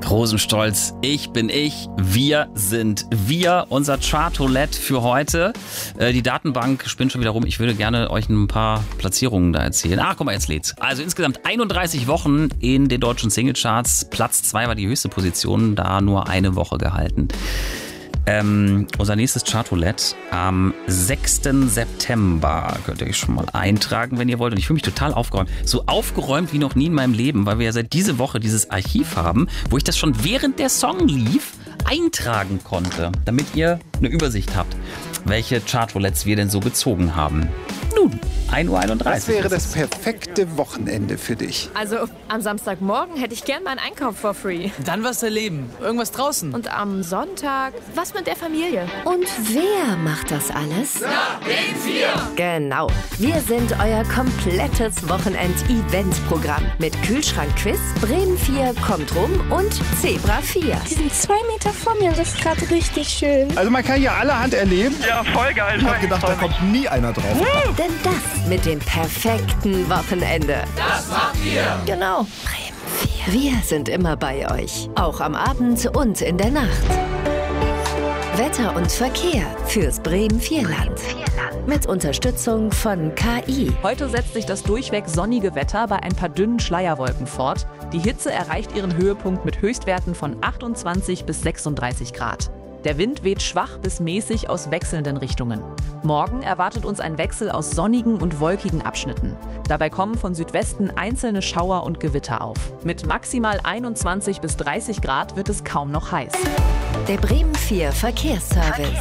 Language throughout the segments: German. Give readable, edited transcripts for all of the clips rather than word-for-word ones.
Rosenstolz, ich bin ich, wir sind wir. Unser Chartoulette für heute. Die Datenbank spinnt schon wieder rum. Ich würde gerne euch ein paar Platzierungen da erzählen. Guck mal, jetzt lädt's. Also insgesamt 31 Wochen in den deutschen Singlecharts. Platz 2 war die höchste Position, da nur eine Woche gehalten. Unser nächstes Chartoulette am 6. September könnt ihr euch schon mal eintragen, wenn ihr wollt. Und ich fühle mich total aufgeräumt. So aufgeräumt wie noch nie in meinem Leben, weil wir ja seit dieser Woche dieses Archiv haben, wo ich das schon während der Song lief eintragen konnte, damit ihr eine Übersicht habt, welche Chartoulettes wir denn so gezogen haben. Nun, 1:31 Uhr. Das wäre das perfekte Wochenende für dich. Also am Samstagmorgen hätte ich gern meinen Einkauf for free. Dann was erleben. Irgendwas draußen. Und am Sonntag was mit der Familie. Und wer macht das alles? Na, Bremen 4! Genau. Wir sind euer komplettes Wochenend-Event-Programm. Mit Kühlschrank-Quiz, Bremen 4 kommt rum und Zebra 4. Die sind 2 Meter vor mir und das ist gerade richtig schön. Also man kann hier allerhand erleben. Ja, voll geil. Ich hab gedacht, da kommt nie einer drauf. Denn das mit dem perfekten Wochenende. Das macht ihr! Genau. Bremen 4. Wir sind immer bei euch. Auch am Abend und in der Nacht. Wetter und Verkehr fürs Bremen 4-Land. Mit Unterstützung von KI. Heute setzt sich das durchweg sonnige Wetter bei ein paar dünnen Schleierwolken fort. Die Hitze erreicht ihren Höhepunkt mit Höchstwerten von 28 bis 36 Grad. Der Wind weht schwach bis mäßig aus wechselnden Richtungen. Morgen erwartet uns ein Wechsel aus sonnigen und wolkigen Abschnitten. Dabei kommen von Südwesten einzelne Schauer und Gewitter auf. Mit maximal 21 bis 30 Grad wird es kaum noch heiß. Der Bremen 4 Verkehrsservice.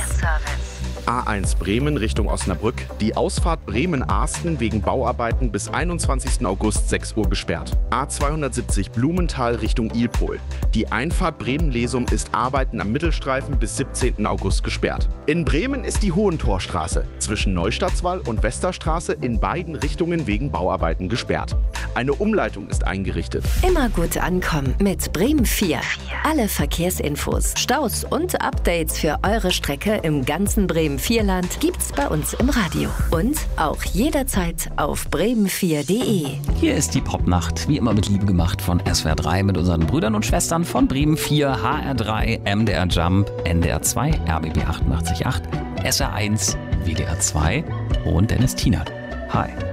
A1 Bremen Richtung Osnabrück. Die Ausfahrt Bremen-Arsten wegen Bauarbeiten bis 21. August 6 Uhr gesperrt. A270 Blumenthal Richtung Ilpol. Die Einfahrt Bremen-Lesum ist Arbeiten am Mittelstreifen bis 17. August gesperrt. In Bremen ist die Hohentorstraße zwischen Neustadtswall und Westerstraße in beiden Richtungen wegen Bauarbeiten gesperrt. Eine Umleitung ist eingerichtet. Immer gut ankommen mit Bremen 4. Alle Verkehrsinfos, Staus und Updates für eure Strecke im ganzen Bremen 4-Land gibt's bei uns im Radio. Und auch jederzeit auf bremen4.de. Hier ist die Popnacht, wie immer mit Liebe gemacht von SWR 3 mit unseren Brüdern und Schwestern von Bremen 4, HR3, MDR Jump, NDR 2, RBB 88.8, SR1, WDR 2 und Dennis Tienert. Hi.